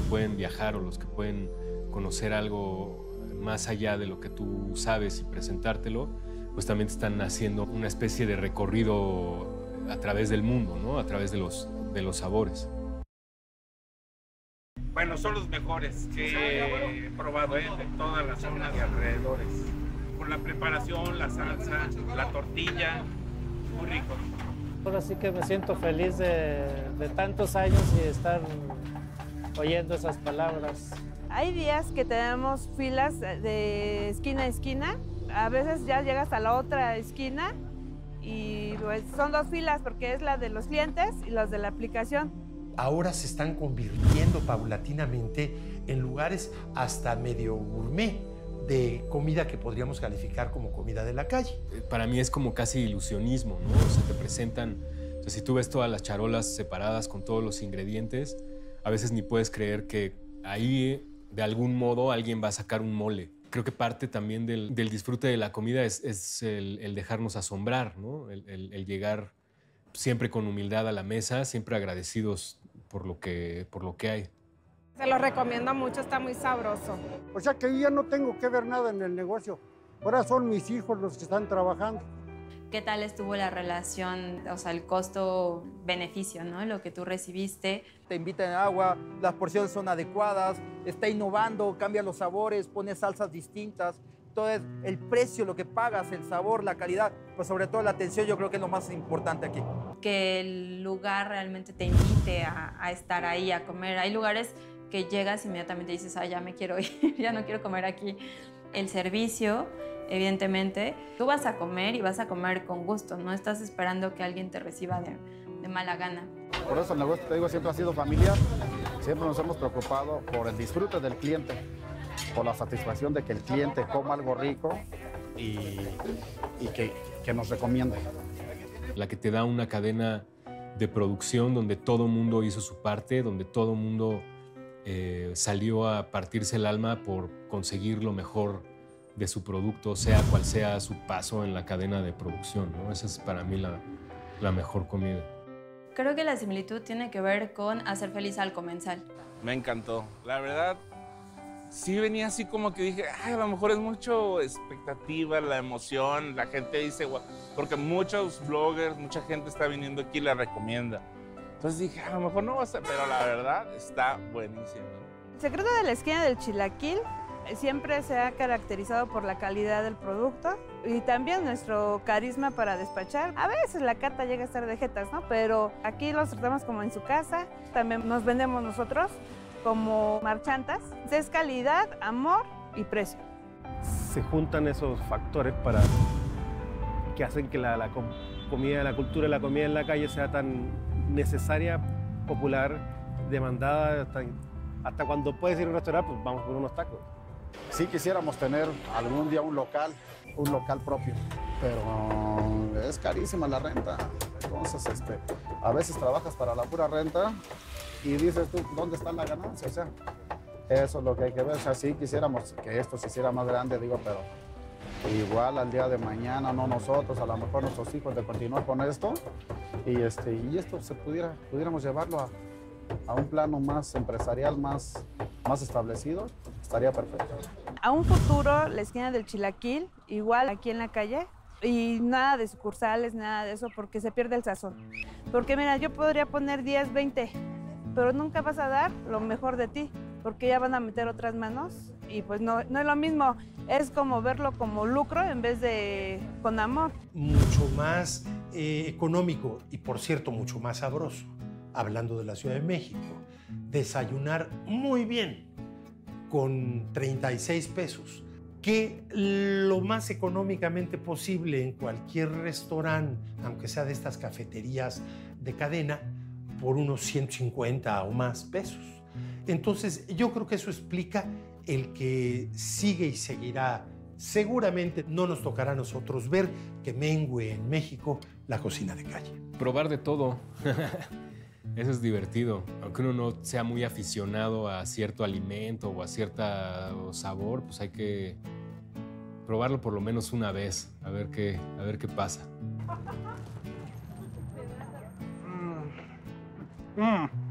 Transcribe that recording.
pueden viajar o los que pueden conocer algo más allá de lo que tú sabes y presentártelo, pues también te están haciendo una especie de recorrido a través del mundo, ¿no? A través de los sabores. Bueno, son los mejores que he probado de todas las zonas y alrededores. Por la preparación, la salsa, la tortilla, muy rico. Ahora sí que me siento feliz de tantos años y estar oyendo esas palabras. Hay días que tenemos filas de esquina a esquina. A veces ya llegas a la otra esquina y pues son 2 filas porque es la de los clientes y las de la aplicación. Ahora se están convirtiendo paulatinamente en lugares hasta medio gourmet de comida que podríamos calificar como comida de la calle. Para mí es como casi ilusionismo, ¿no? O sea, te presentan, o sea, si tú ves todas las charolas separadas con todos los ingredientes, a veces ni puedes creer que ahí, de algún modo, alguien va a sacar un mole. Creo que parte también del disfrute de la comida es el dejarnos asombrar, ¿no? El llegar siempre con humildad a la mesa, siempre agradecidos por lo que hay. Se lo recomiendo mucho, está muy sabroso. O sea que yo ya no tengo que ver nada en el negocio. Ahora son mis hijos los que están trabajando. ¿Qué tal estuvo la relación, o sea, el costo-beneficio, ¿no? Lo que tú recibiste. Te invitan agua, las porciones son adecuadas, está innovando, cambia los sabores, pone salsas distintas. Entonces, el precio, lo que pagas, el sabor, la calidad, pues sobre todo la atención, yo creo que es lo más importante aquí. Que el lugar realmente te invite a estar ahí, a comer. Hay lugares que llegas y inmediatamente dices, ah, ya me quiero ir, ya no quiero comer aquí. El servicio, evidentemente, tú vas a comer y vas a comer con gusto, no estás esperando que alguien te reciba de mala gana. Por eso el negocio, te digo, siempre ha sido familiar, siempre nos hemos preocupado por el disfrute del cliente, por la satisfacción de que el cliente coma algo rico y que nos recomiende. La que te da una cadena de producción donde todo mundo hizo su parte, donde todo mundo salió a partirse el alma por conseguir lo mejor de su producto, sea cual sea su paso en la cadena de producción, ¿no? Esa es para mí la mejor comida. Creo que la similitud tiene que ver con hacer feliz al comensal. Me encantó. La verdad, sí venía así como que dije, ay, a lo mejor es mucho expectativa, la emoción, la gente dice, porque muchos bloggers, mucha gente está viniendo aquí y la recomienda. Entonces dije, a lo mejor no va a ser, pero la verdad está buenísimo. El secreto de la esquina del Chilaquil siempre se ha caracterizado por la calidad del producto y también nuestro carisma para despachar. A veces la cata llega a estar de jetas, ¿no? Pero aquí los tratamos como en su casa, también nos vendemos nosotros como marchantas. Es calidad, amor y precio. Se juntan esos factores para que hacen que la comida, la cultura de la comida en la calle sea tan necesaria, popular, demandada, hasta cuando puedes ir a un restaurante, pues vamos por unos tacos. Sí quisiéramos tener algún día un local propio, pero es carísima la renta. Entonces, a veces trabajas para la pura renta y dices tú, ¿dónde está la ganancia? O sea, eso es lo que hay que ver. O sea, sí quisiéramos que esto se hiciera más grande, digo, pero igual al día de mañana, no nosotros, a lo mejor nuestros hijos de continuar con esto y esto pudiéramos llevarlo a un plano más empresarial, más establecido, estaría perfecto. A un futuro, la esquina del Chilaquil, igual aquí en la calle, y nada de sucursales, nada de eso, porque se pierde el sazón. Porque mira, yo podría poner 10, 20, pero nunca vas a dar lo mejor de ti, porque ya van a meter otras manos y pues no es lo mismo. Es como verlo como lucro en vez de con amor. Mucho más económico y, por cierto, mucho más sabroso. Hablando de la Ciudad de México, desayunar muy bien con 36 pesos, que lo más económicamente posible en cualquier restaurante, aunque sea de estas cafeterías de cadena, por unos 150 o más pesos. Entonces, yo creo que eso explica el que sigue y seguirá. Seguramente no nos tocará a nosotros ver que mengue en México la cocina de calle. Probar de todo. Eso es divertido. Aunque uno no sea muy aficionado a cierto alimento o a cierto sabor, pues hay que probarlo por lo menos una vez, a ver qué pasa.